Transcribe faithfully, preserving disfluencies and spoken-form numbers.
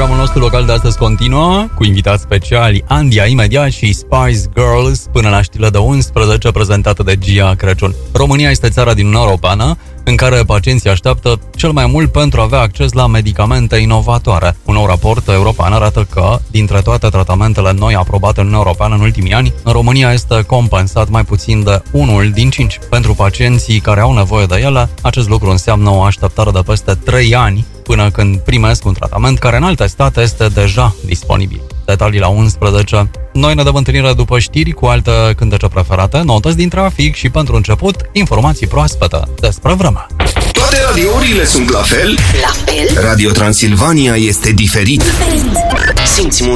Programul nostru local de astăzi continuă cu invitați speciali Andia imediat și Spice Girls până la știrile de unsprezece prezentată de Gia Crăciun. România este țara din Uniunea Europeană în care pacienții așteaptă cel mai mult pentru a avea acces la medicamente inovatoare. Un nou raport european arată că, dintre toate tratamentele noi aprobate în Uniunea Europeană în ultimii ani, în România este compensat mai puțin de unul din cinci. Pentru pacienții care au nevoie de ele, acest lucru înseamnă o așteptare de peste trei ani până când primesc un tratament care în alte state este deja disponibil. Detalii la unsprezece. Noi ne dăm întâlnire după știri cu alte cântece preferate, notăți din trafic și, pentru început, informații proaspete despre vreme. Toate radiourile sunt la fel? La fel? Radio Transilvania este diferit. Diferit. Simți